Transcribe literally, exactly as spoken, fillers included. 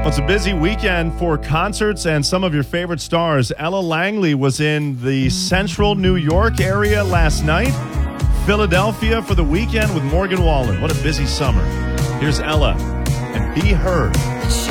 Well, it's a busy weekend for concerts and some of your favorite stars. Ella Langley was in the central New York area last night. Philadelphia for the weekend with Morgan Wallen. What a busy summer. Here's Ella and Be Heard.